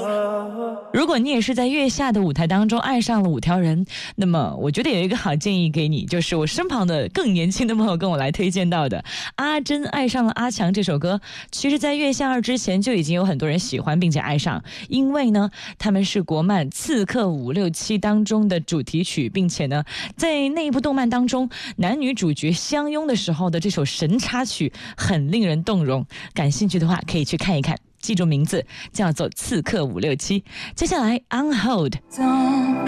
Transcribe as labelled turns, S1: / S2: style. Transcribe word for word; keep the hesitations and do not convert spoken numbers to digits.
S1: 如果你也是在月下的舞台当中爱上了五条人，那么我觉得有一个好建议给你，就是我身旁的更年轻的朋友跟我来推荐到的阿珍爱上了阿强这首歌，其实在月下二之前就已经有很多人喜欢并且爱上，因为呢他们是国漫刺客五六七当中的主题曲，并且呢在那一部动漫当中男女主角相拥的时候的这首神插曲很令人动容，感兴趣的话可以去看一看，记住名字叫做刺客五六七。接下来 On Hold。